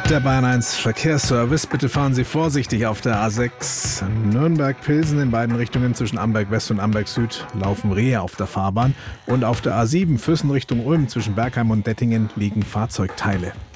Der Bayern 1 Verkehrsservice. Bitte fahren Sie vorsichtig auf der A6 Nürnberg-Pilsen in beiden Richtungen zwischen Amberg West und Amberg Süd laufen Rehe auf der Fahrbahn. Und auf der A7 Füssen Richtung Ulm zwischen Bergheim und Dettingen liegen Fahrzeugteile.